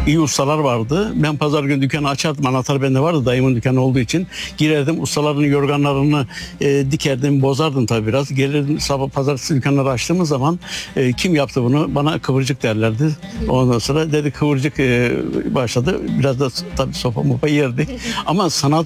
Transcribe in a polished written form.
iyi ustalar vardı. Ben pazar günü dükkanı açardım. Anahtar bende vardı, dayımın dükkanı olduğu için. Girerdim, ustaların yorganlarını dikerdim, bozardım tabii biraz. Gelirdim sabah pazartesi dükkanları açtığımız zaman kim yaptı bunu? Bana kıvırcık derlerdi. Ondan sonra dedi kıvırcık başladı. Biraz da tabii sopa mopa yerdi. Ama sanat